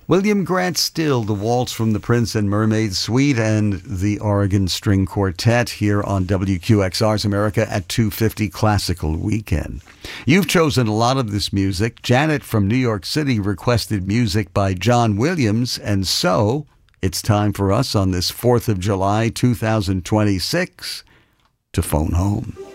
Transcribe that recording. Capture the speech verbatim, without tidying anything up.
William Grant Still, the Waltz from the Prince and Mermaid Suite, and the Oregon String Quartet here on W Q X R's America at two fifty Classical Weekend. You've chosen a lot of this music. Janet from New York City requested music by John Williams, and so it's time for us on this fourth of July, two thousand twenty-six, to phone home.